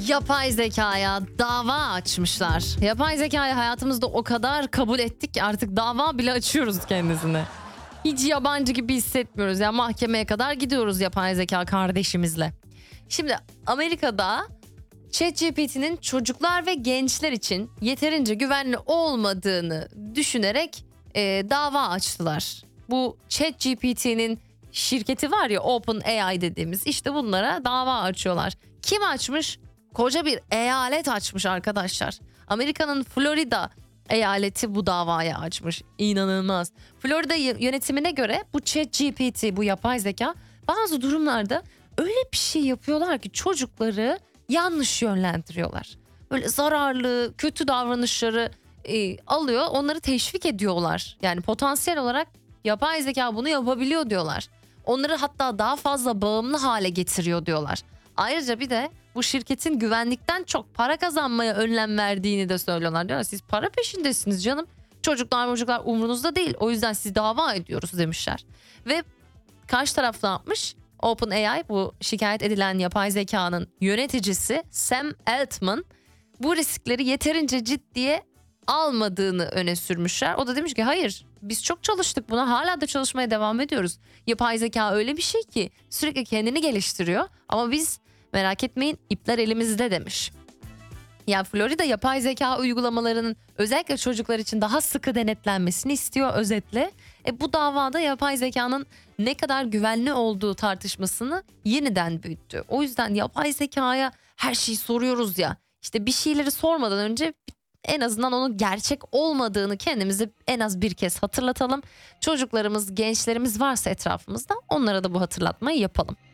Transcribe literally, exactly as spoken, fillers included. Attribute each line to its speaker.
Speaker 1: Yapay zekaya dava açmışlar. Yapay zekayı hayatımızda o kadar kabul ettik ki artık dava bile açıyoruz kendisine. Hiç yabancı gibi hissetmiyoruz. Yani mahkemeye kadar gidiyoruz yapay zeka kardeşimizle. Şimdi Amerika'da ChatGPT'nin çocuklar ve gençler için yeterince güvenli olmadığını düşünerek e, dava açtılar. Bu ChatGPT'nin şirketi var ya, OpenAI dediğimiz, işte bunlara dava açıyorlar. Kim açmış? Koca bir eyalet açmış arkadaşlar. Amerika'nın Florida eyaleti bu davayı açmış. İnanılmaz. Florida yönetimine göre bu ChatGPT, bu yapay zeka bazı durumlarda öyle bir şey yapıyorlar ki çocukları yanlış yönlendiriyorlar. Böyle zararlı, kötü davranışları e, alıyor, onları teşvik ediyorlar. Yani potansiyel olarak yapay zeka bunu yapabiliyor diyorlar. Onları hatta daha fazla bağımlı hale getiriyor diyorlar. Ayrıca bir de bu şirketin güvenlikten çok para kazanmaya önlem verdiğini de söylüyorlar. Diyorlar siz para peşindesiniz canım. Çocuklar çocuklar umrunuzda değil. O yüzden siz dava ediyoruz demişler. Ve karşı taraf ne yapmış? OpenAI, bu şikayet edilen yapay zekanın yöneticisi Sam Altman, bu riskleri yeterince ciddiye almadığını öne sürmüşler. O da demiş ki hayır, biz çok çalıştık buna, hala da çalışmaya devam ediyoruz. Yapay zeka öyle bir şey ki sürekli kendini geliştiriyor ama biz merak etmeyin, ipler elimizde demiş. Yani Florida yapay zeka uygulamalarının özellikle çocuklar için daha sıkı denetlenmesini istiyor özetle. E bu davada yapay zekanın ne kadar güvenli olduğu tartışmasını yeniden büyüttü. O yüzden yapay zekaya her şeyi soruyoruz ya. İşte bir şeyleri sormadan önce en azından onun gerçek olmadığını kendimize en az bir kez hatırlatalım. Çocuklarımız, gençlerimiz varsa etrafımızda onlara da bu hatırlatmayı yapalım.